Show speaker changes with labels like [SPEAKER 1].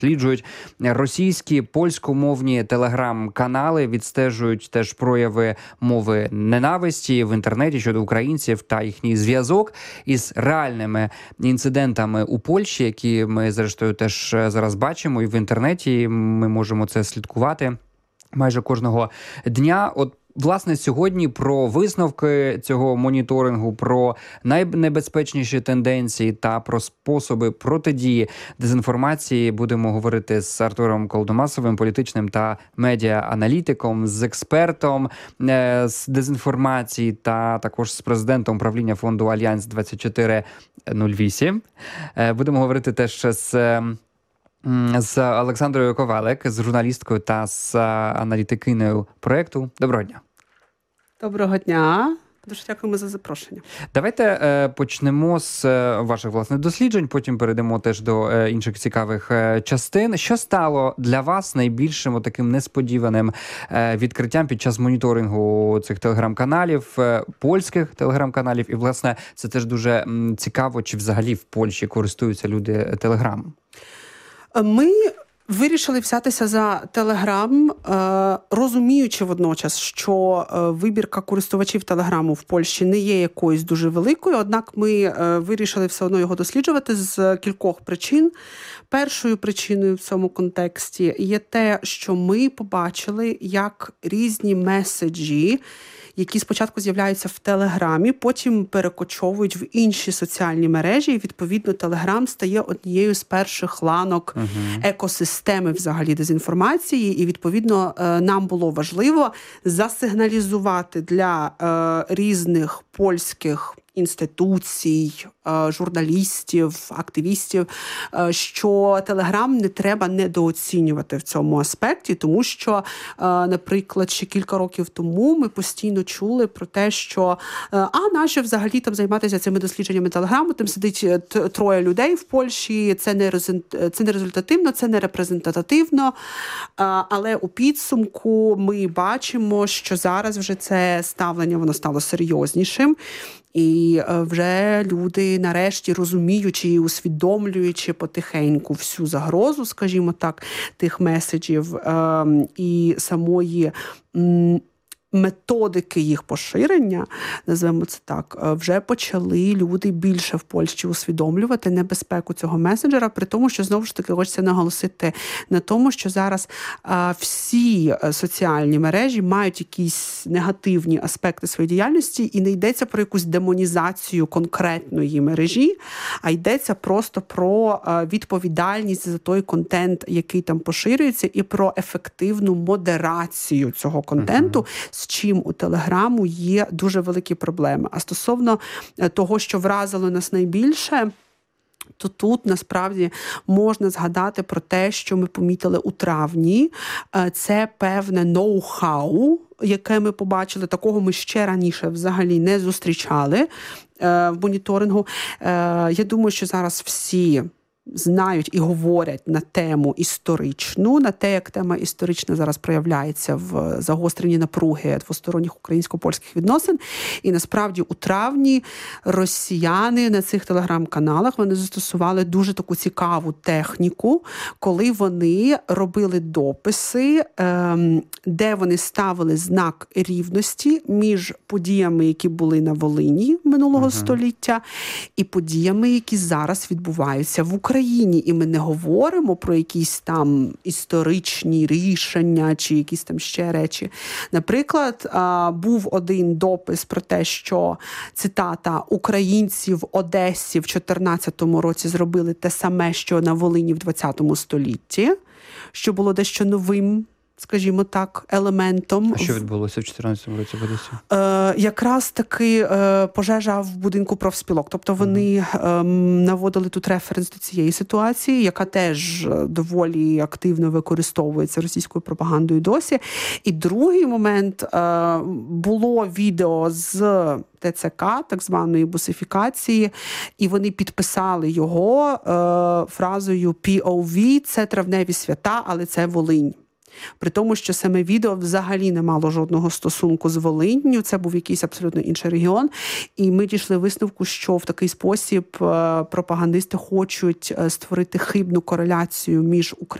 [SPEAKER 1] досліджують російські, польськомовні телеграм-канали, відстежують теж прояви мови ненависті в інтернеті щодо українців та їхній зв'язок із реальними інцидентами у Польщі, які ми, зрештою, теж зараз бачимо і в інтернеті. Ми можемо це слідкувати майже кожного дня. От, власне, сьогодні про висновки цього моніторингу, про найнебезпечніші тенденції та про способи протидії дезінформації будемо говорити з Артуром Колдомасовим, політичним та медіа-аналітиком, з експертом з дезінформації та також з президентом правління фонду Альянс 2408. Будемо говорити теж з Олександрою Ковалик, з журналісткою та з аналітикиною проєкту. Доброго дня.
[SPEAKER 2] Доброго дня. Дуже дякуємо за запрошення.
[SPEAKER 1] Давайте почнемо з ваших власних досліджень, потім перейдемо теж до інших цікавих частин. Що стало для вас найбільшим таким несподіваним відкриттям під час моніторингу цих телеграм-каналів, польських телеграм-каналів? І, власне, це теж дуже цікаво, чи взагалі в Польщі користуються люди телеграмом?
[SPEAKER 2] Ми вирішили взятися за Телеграм, розуміючи водночас, що вибірка користувачів Телеграму в Польщі не є якоюсь дуже великою, однак ми вирішили все одно його досліджувати з кількох причин. Першою причиною в цьому контексті є те, що ми побачили, як різні меседжі, які спочатку з'являються в Телеграмі, потім перекочовують в інші соціальні мережі, і, відповідно, Телеграм стає однією з перших ланок екосистеми взагалі дезінформації, і, відповідно, нам було важливо засигналізувати для різних польських інституцій, журналістів, активістів, що Телеграм не треба недооцінювати в цьому аспекті, тому що, наприклад, ще кілька років тому ми постійно чули про те, що нащо взагалі там займатися цими дослідженнями Телеграму, там сидить троє людей в Польщі, це не результативно, це не репрезентативно, але у підсумку ми бачимо, що зараз вже це ставлення, воно стало серйознішим. І вже люди, нарешті, розуміючи і усвідомлюючи потихеньку всю загрозу, скажімо так, тих меседжів і самої методики їх поширення, назвемо це так, вже почали люди більше в Польщі усвідомлювати небезпеку цього меседжера, при тому, що, знову ж таки, хочеться наголосити на тому, що зараз всі соціальні мережі мають якісь негативні аспекти своєї діяльності, і не йдеться про якусь демонізацію конкретної мережі, а йдеться просто про відповідальність за той контент, який там поширюється, і про ефективну модерацію цього контенту, з чим у Телеграму є дуже великі проблеми. А стосовно того, що вразило нас найбільше, то тут, насправді, можна згадати про те, що ми помітили у травні. Це певне ноу-хау, яке ми побачили. Такого ми ще раніше взагалі не зустрічали в моніторингу. Я думаю, що зараз всі знають і говорять на тему історичну, на те, як тема історична зараз проявляється в загостренні напруги двосторонніх українсько-польських відносин. І насправді у травні росіяни на цих телеграм-каналах, вони застосували дуже таку цікаву техніку, коли вони робили дописи, де вони ставили знак рівності між подіями, які були на Волині минулого століття, і подіями, які зараз відбуваються в Україні. І ми не говоримо про якісь там історичні рішення чи якісь там ще речі. Наприклад, був один допис про те, що, цитата, «Українці в Одесі в 14-му році зробили те саме, що на Волині в 20-му столітті», що було дещо новим, скажімо так, елементом.
[SPEAKER 1] А що відбулося в 2014 році в Одесі?
[SPEAKER 2] Якраз таки пожежа в будинку профспілок. Тобто вони наводили тут референс до цієї ситуації, яка теж доволі активно використовується російською пропагандою досі. І другий момент, було відео з ТЦК, так званої бусифікації, і вони підписали його фразою POV – це травневі свята, але це Волинь. При тому, що саме відео взагалі не мало жодного стосунку з Волинню, це був якийсь абсолютно інший регіон. І ми дійшли висновку, що в такий спосіб пропагандисти хочуть створити хибну кореляцію між Україною